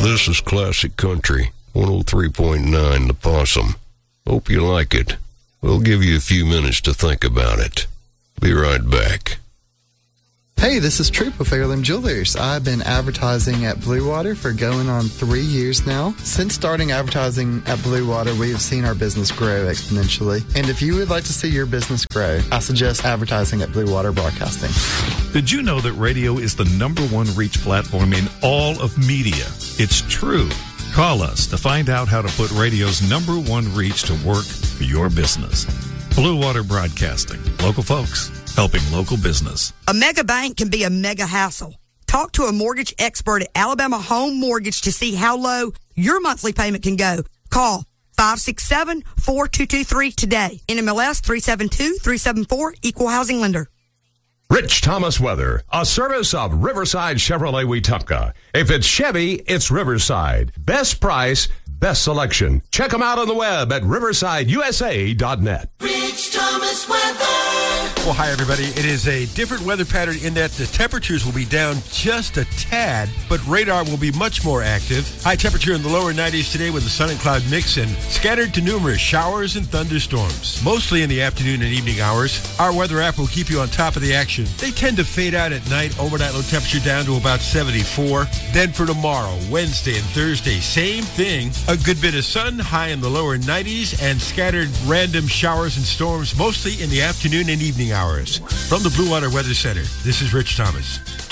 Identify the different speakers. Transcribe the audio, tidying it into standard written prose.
Speaker 1: This is Classic Country, 103.9 The Possum. Hope you like it. We'll give you a few minutes to think about it. Be right back.
Speaker 2: Hey, this is Troop with Heirloom Jewelers. I've been advertising at Blue Water for going on 3 years now. Since starting advertising at Blue Water, we have seen our business grow exponentially. And if you would like to see your business grow, I suggest advertising at Blue Water Broadcasting.
Speaker 3: Did you know that radio is the #1 reach platform in all of media? It's true. Call us to find out how to put radio's #1 reach to work for your business. Blue Water Broadcasting. Local folks helping local business.
Speaker 4: A mega bank can be a mega hassle. Talk to a mortgage expert at Alabama Home Mortgage to see how low your monthly payment can go. Call 567-4223 today. NMLS 372374, Equal Housing Lender.
Speaker 5: Rich Thomas Weather, a service of Riverside Chevrolet Wetumpka. If it's Chevy, it's Riverside. Best price, best selection. Check them out on the web at riversideusa.net.
Speaker 6: Rich Thomas Weather.
Speaker 7: Well, hi, everybody. It is a different weather pattern in that the temperatures will be down just a tad, but radar will be much more active. High temperature in the lower 90s today with a sun and cloud mix and scattered to numerous showers and thunderstorms, mostly in the afternoon and evening hours. Our weather app will keep you on top of the action. They tend to fade out at night. Overnight low temperature down to about 74. Then for tomorrow, Wednesday and Thursday, same thing. A good bit of sun, high in the lower 90s, and scattered random showers and storms, mostly in the afternoon and evening hours. From the Blue Water Weather Center, this is Rich Thomas.